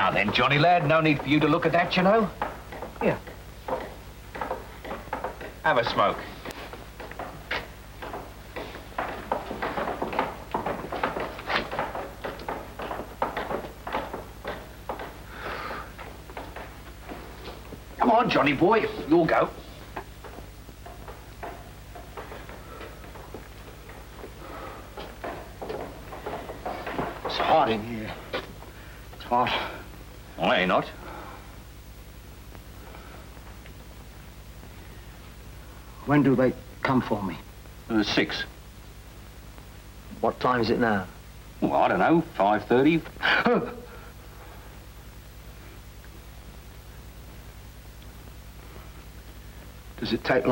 Now then, Johnny lad, no need for you to look at that, you know. Here. Have a smoke. Come on, Johnny boy, you'll go. It's hot in here. It's hot. Well, ain't not. When do they come for me? 6. What time is it now? Well, I don't know, 5:30. Does it take long?